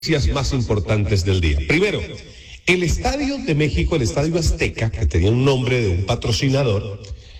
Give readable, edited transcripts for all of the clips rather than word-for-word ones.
noticias más importantes del día. Primero, el Estadio de México, el Estadio Azteca, que tenía un nombre de un patrocinador,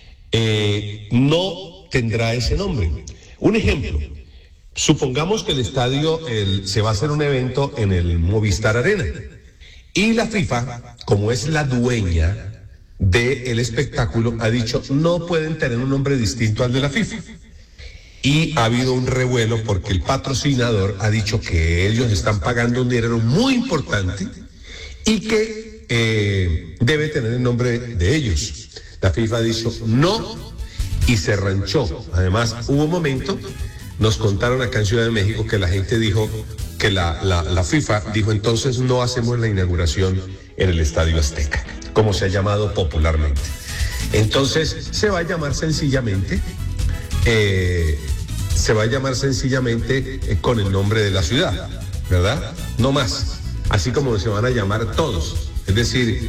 no tendrá ese nombre. Un ejemplo, supongamos que el estadio se va a hacer un evento en el Movistar Arena y la FIFA, como es la dueña del espectáculo, ha dicho no pueden tener un nombre distinto al de la FIFA. Y ha habido un revuelo porque el patrocinador ha dicho que ellos están pagando un dinero muy importante y que debe tener el nombre de ellos. La FIFA ha dicho no y se ranchó. Además, hubo un momento, nos contaron acá en Ciudad de México que la gente dijo que la FIFA dijo entonces no hacemos la inauguración en el Estadio Azteca, como se ha llamado popularmente. Entonces se va a llamar sencillamente con el nombre de la ciudad, ¿verdad? No más, así como se van a llamar todos, es decir,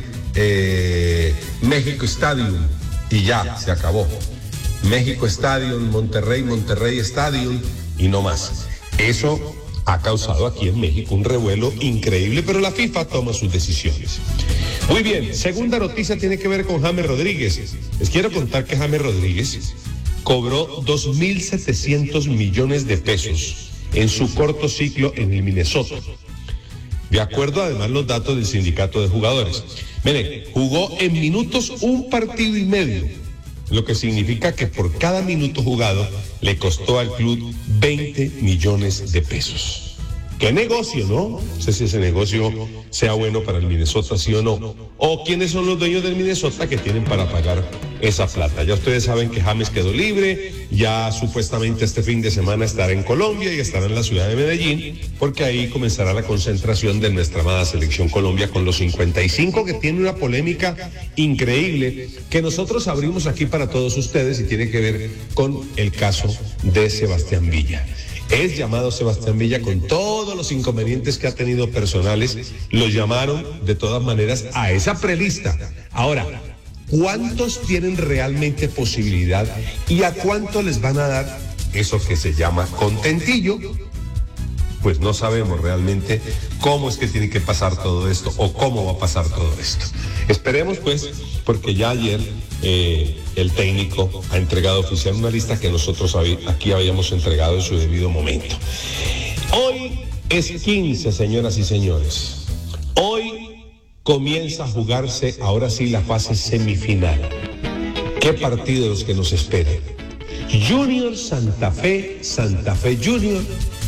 México Stadium y ya, se acabó. México Stadium, Monterrey Stadium y no más. Eso ha causado aquí en México un revuelo increíble, pero la FIFA toma sus decisiones. Muy bien, segunda noticia tiene que ver con James Rodríguez. Les quiero contar que James Rodríguez cobró 2.700 millones de pesos en su corto ciclo en el Minnesota. De acuerdo además los datos del sindicato de jugadores. Mire, jugó en minutos un partido y medio, lo que significa que por cada minuto jugado le costó al club 20 millones de pesos. ¿Qué negocio, no? No sé si ese negocio sea bueno para el Minnesota, sí o no. O quiénes son los dueños del Minnesota que tienen para pagar esa plata. Ya ustedes saben que James quedó libre, ya supuestamente este fin de semana estará en Colombia y estará en la ciudad de Medellín, porque ahí comenzará la concentración de nuestra amada selección Colombia con los 55, que tiene una polémica increíble que nosotros abrimos aquí para todos ustedes y tiene que ver con el caso de Sebastián Villa. Es llamado Sebastián Villa con todos los inconvenientes que ha tenido personales, lo llamaron de todas maneras a esa prelista. Ahora, ¿cuántos tienen realmente posibilidad y a cuánto les van a dar eso que se llama contentillo? Pues no sabemos realmente cómo es que tiene que pasar todo esto o cómo va a pasar todo esto. Esperemos pues, porque ya ayer el técnico ha entregado oficial una lista que nosotros aquí habíamos entregado en su debido momento. Hoy es 15, señoras y señores. Hoy comienza a jugarse ahora sí la fase semifinal. ¿Qué partidos que nos esperan? Junior Santa Fe Junior,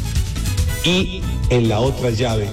y en la otra llave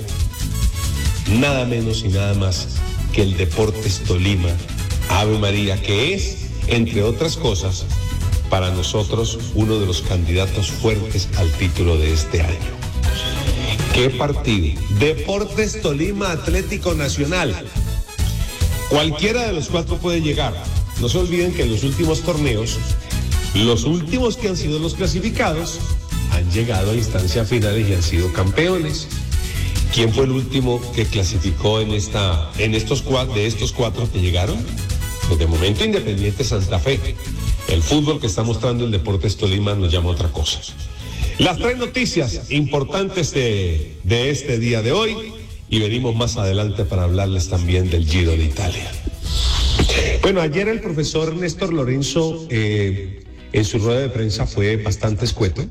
nada menos y nada más que el Deportes Tolima Ave María, que es, entre otras cosas, para nosotros uno de los candidatos fuertes al título de este año. ¿Qué partido? Deportes Tolima Atlético Nacional. Cualquiera de los cuatro puede llegar. No se olviden que en los últimos torneos, los últimos que han sido los clasificados han llegado a instancias finales y han sido campeones. ¿Quién fue el último que clasificó de estos cuatro que llegaron? Pues de momento Independiente Santa Fe. El fútbol que está mostrando el Deportes Tolima nos llama a otra cosa. Las tres noticias importantes de este día de hoy, y venimos más adelante para hablarles también del Giro de Italia. Bueno, ayer el profesor Néstor Lorenzo en su rueda de prensa fue bastante escueto.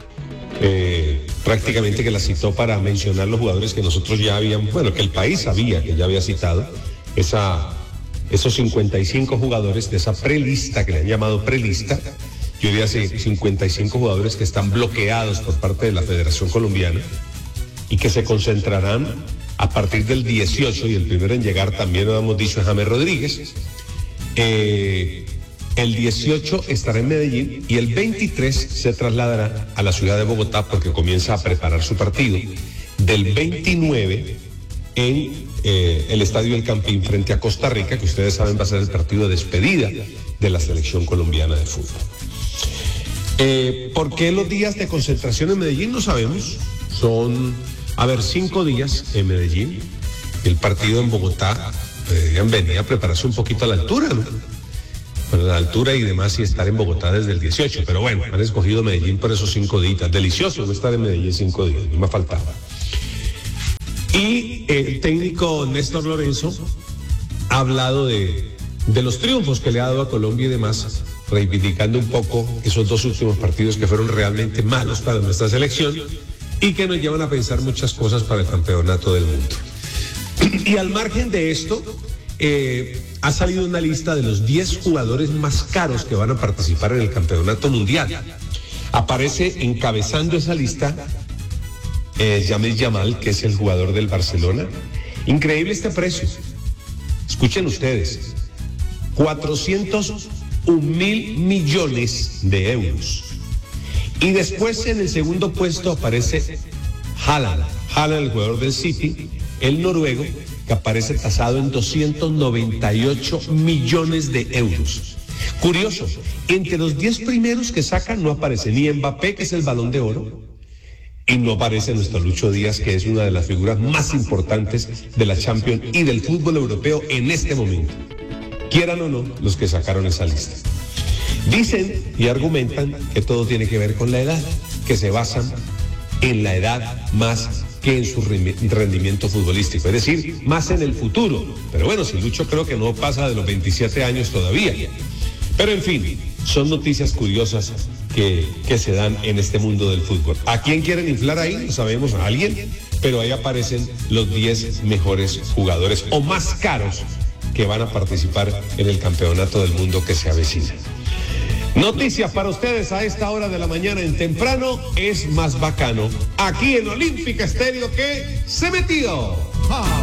Prácticamente que la citó para mencionar los jugadores que nosotros ya habíamos, que el país sabía que ya había citado, esos 55 jugadores de esa prelista, que le han llamado prelista. Yo diría 55 jugadores que están bloqueados por parte de la Federación Colombiana y que se concentrarán a partir del 18, y el primero en llegar también lo hemos dicho es James Rodríguez. El 18 estará en Medellín y el 23 se trasladará a la ciudad de Bogotá porque comienza a preparar su partido. Del 29 en el Estadio El Campín frente a Costa Rica, que ustedes saben va a ser el partido de despedida de la selección colombiana de fútbol. ¿Por qué los días de concentración en Medellín? No sabemos. Son, 5 días en Medellín. El partido en Bogotá, deberían venir a prepararse un poquito a la altura, ¿no? Bueno, la altura y demás, y estar en Bogotá desde el 18, pero bueno, han escogido Medellín por esos 5 días. Delicioso no estar en Medellín 5 días, no me faltaba. Y el técnico Néstor Lorenzo ha hablado de los triunfos que le ha dado a Colombia y demás, reivindicando un poco esos dos últimos partidos que fueron realmente malos para nuestra selección y que nos llevan a pensar muchas cosas para el campeonato del mundo. Y al margen de esto, ha salido una lista de los 10 jugadores más caros que van a participar en el campeonato mundial. Aparece encabezando esa lista Lamine Yamal, que es el jugador del Barcelona. Increíble este precio. Escuchen ustedes, 401 mil millones de euros. Y después en el segundo puesto aparece Haaland, el jugador del City, el noruego, que aparece tasado en 298 millones de euros. Curioso, entre los 10 primeros que sacan no aparece ni Mbappé, que es el Balón de Oro, y no aparece nuestro Lucho Díaz, que es una de las figuras más importantes de la Champions y del fútbol europeo en este momento. Quieran o no los que sacaron esa lista. Dicen y argumentan que todo tiene que ver con la edad, que se basan en la edad más que en su rendimiento futbolístico, es decir, más en el futuro. Pero bueno, si Lucho creo que no pasa de los 27 años todavía. Pero en fin, son noticias curiosas que se dan en este mundo del fútbol. ¿A quién quieren inflar ahí? No sabemos, a alguien, pero ahí aparecen los 10 mejores jugadores o más caros que van a participar en el campeonato del mundo que se avecina. Noticias para ustedes a esta hora de la mañana en Temprano es más bacano, aquí en Olímpica Estéreo que se metió.